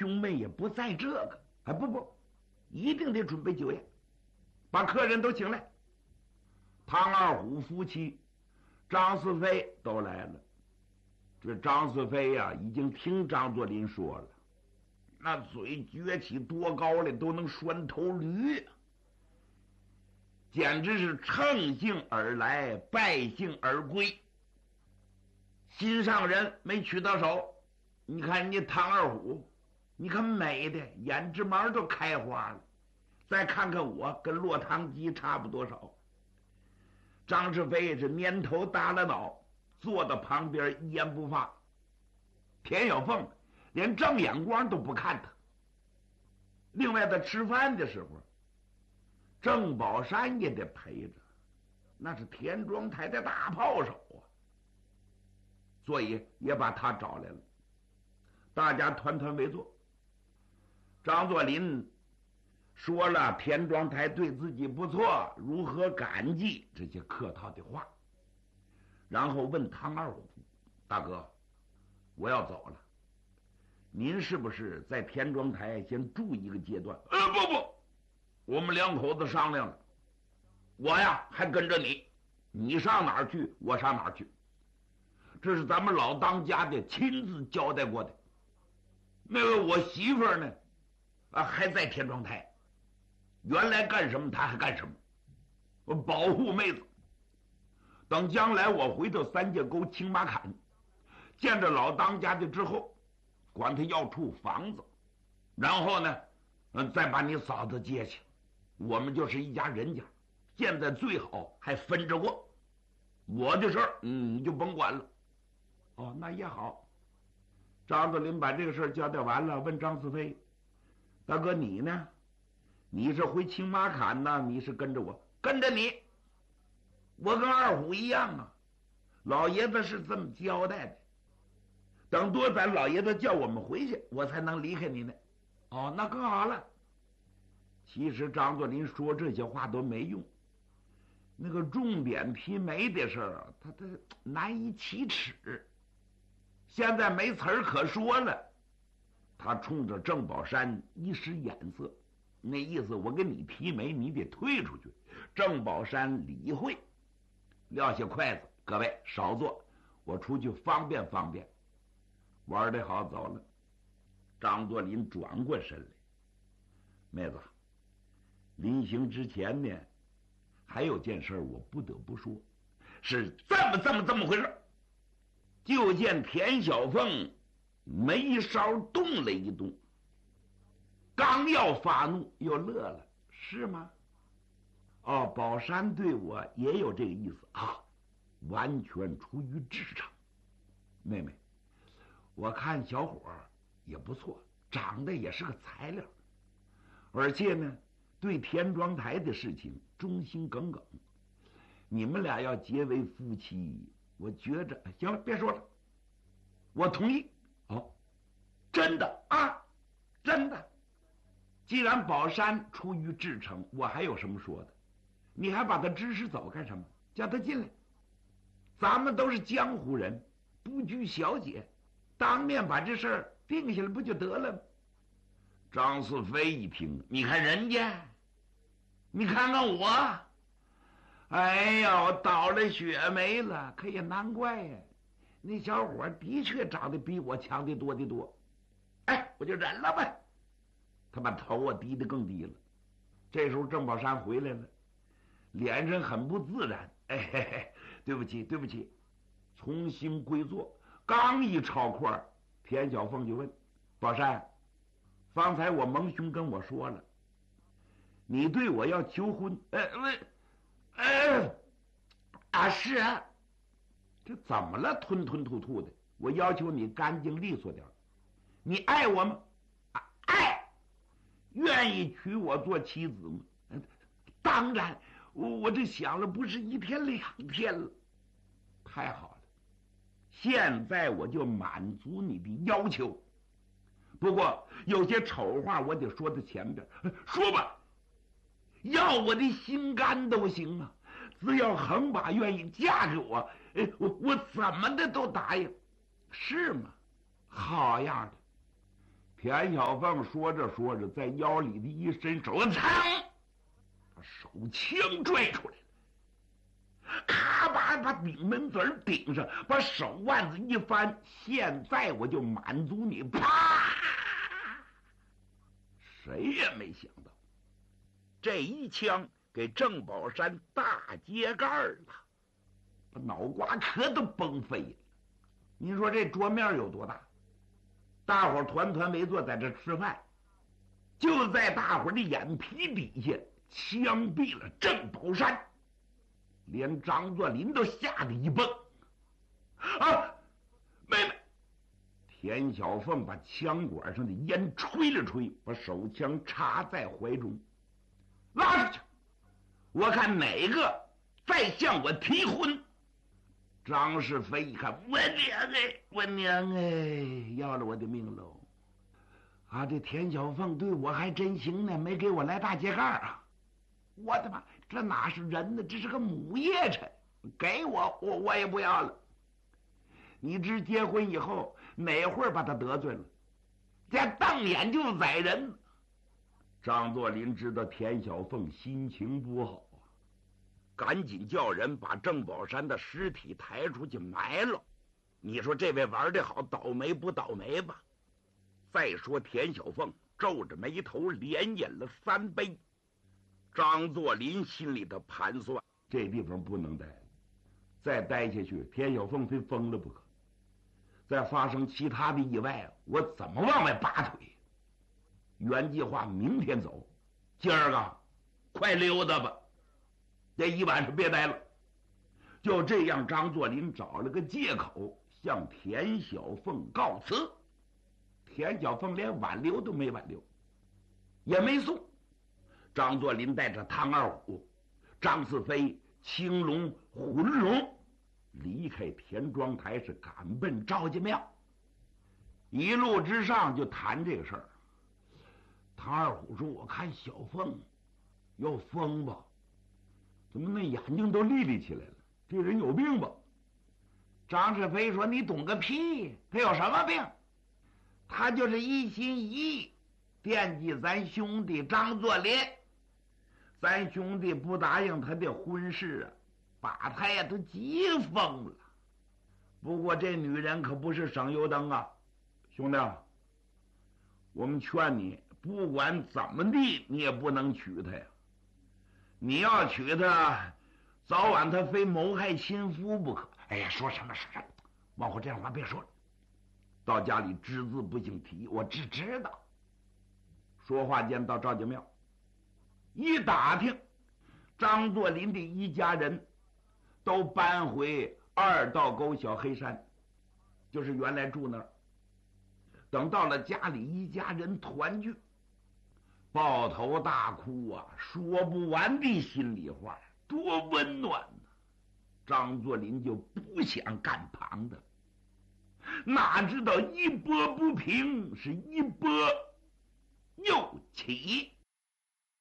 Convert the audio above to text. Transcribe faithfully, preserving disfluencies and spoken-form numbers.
兄妹也不在这个，哎，不不，一定得准备酒宴，把客人都请来。唐二虎夫妻、张四飞都来了。这张四飞呀、啊，已经听张作霖说了，那嘴撅起多高来，都能拴头驴，简直是乘兴而来，败兴而归。心上人没娶到手，你看人家唐二虎，你看美的眼睫毛都开花了，再看看我，跟落汤鸡差不多少。张世飞是蔫头耷拉脑，坐到旁边一言不发。田小凤连正眼光都不看他。另外在吃饭的时候，郑宝山也得陪着，那是田庄台的大炮手啊，所以也把他找来了。大家团团围坐，张作霖说了田庄台对自己不错，如何感激这些客套的话，然后问唐二虎：“大哥，我要走了，您是不是在田庄台先住一个阶段？”“呃，不不，我们两口子商量了，我呀还跟着你，你上哪儿去，我上哪儿去，这是咱们老当家的亲自交代过的。那个我媳妇儿呢，啊还在田庄台。原来干什么他还干什么，我保护妹子。等将来我回到三界沟青马坎，见着老当家的之后，管他要处房子，然后呢，嗯，再把你嫂子接去，我们就是一家人家。现在最好还分着过，我的事儿，嗯，你就甭管了。”“哦，那也好。”张作霖把这个事儿交代完了，问张四飞：“大哥，你呢？你是回青马坎呢？你是跟着我？”“跟着你，我跟二虎一样啊，老爷子是这么交代的。等多咱老爷子叫我们回去，我才能离开你呢。”“哦，那更好了。”其实张作霖说这些话都没用，那个重点批媒的事儿，他他难以启齿，现在没词儿可说了。他冲着郑宝山一使眼色，那意思我跟你批媒，你得退出去。郑宝山理会，撂下筷子：“各位少坐，我出去方便方便。”玩得好，走了。张作霖转过身来：“妹子，临行之前呢，还有件事我不得不说，是这么这么这么回事。”就见田小凤眉梢动了一动，刚要发怒又乐了：“是吗？哦，宝山对我也有这个意思啊，完全出于至诚。妹妹，我看小伙也不错，长得也是个材料，而且呢对田庄台的事情忠心耿耿，你们俩要结为夫妻，我觉着……行了，别说了，我同意。”“哦，真的啊，真的。既然宝山出于至诚，我还有什么说的？你还把他支使走干什么？叫他进来，咱们都是江湖人，不拘小节，当面把这事儿定下来不就得了吗？”张四飞一听，你看人家，你看看我，哎呀，我倒了血霉了。可也难怪呀，那小伙的确长得比我强得多得多。哎，我就忍了吧。他把头啊低得更低了。这时候郑宝山回来了，脸上很不自然。哎嘿嘿，对不起对不起，重新归坐。刚一抄块，田小凤就问：“宝山，方才我蒙兄跟我说了，你对我要求婚。”“哎喂，哎啊是啊。”“这怎么了？吞吞吐吐的。我要求你干净利索点。你爱我吗？”“啊，爱。”“愿意娶我做妻子吗？”“当然，我我这想了不是一天两天了。”“太好了，现在我就满足你的要求。不过有些丑话我得说在前边。”“说吧，要我的心肝都行啊，只要横把愿意嫁给我，哎，我我怎么的都答应。”“是吗？好样的！ 田小凤说着说着，在腰里的一伸手，噌，把手枪拽出来了，咔吧把顶门嘴顶上，把手腕子一翻，现在我就满足你！啪！谁也没想到，这一枪给郑宝山大揭盖了，把脑瓜壳都崩飞了。您说这桌面有多大？大伙团团围坐在这吃饭，就在大伙的眼皮底下枪毙了郑宝山，连张作霖都吓得一蹦。啊，妹妹！田小凤把枪管上的烟吹了吹，把手枪插在怀中，拉出去！我看哪个再向我提婚！张世飞一看，我娘哎，我娘哎，要了我的命喽！啊，这田小凤对我还真行呢，没给我来大揭盖啊！我的妈，这哪是人呢？这是个母夜叉！给我，我我也不要了。你知结婚以后哪会儿把他得罪了？这瞪眼就宰人。张作霖知道田小凤心情不好，赶紧叫人把郑宝山的尸体抬出去埋了。你说这位玩得好，倒霉不倒霉吧？再说田小凤皱着眉头连饮了三杯。张作霖心里的盘算，这地方不能待，再待下去田小凤非疯了不可。再发生其他的意外，我怎么往外拔腿？原计划明天走，今儿个快溜达吧，这一晚上别待了。就这样，张作霖找了个借口向田小凤告辞。田小凤连挽留都没挽留，也没送。张作霖带着汤二虎、张四飞、青龙、浑龙离开田庄台，是赶奔赵家庙。一路之上就谈这个事儿。唐二虎说：“我看小凤要疯吧，怎么那眼睛都立立起来了？这人有病吧？”张世飞说：“你懂个屁！他有什么病？他就是一心一意惦记咱兄弟张作霖，咱兄弟不答应他的婚事啊，把他呀都急疯了。不过这女人可不是省油灯啊，兄弟，我们劝你，不管怎么地，你也不能娶她呀。你要娶她，早晚她非谋害亲夫不可。哎呀，说什么说什么，往后这样话别说了。到家里只字不兴提，我只知道。”说话间到赵家庙，一打听，张作霖的一家人都搬回二道沟小黑山，就是原来住那儿。等到了家里，一家人团聚，抱头大哭啊，说不完的心里话，多温暖呢。张作霖就不想干旁的，哪知道一波不平，是一波又起。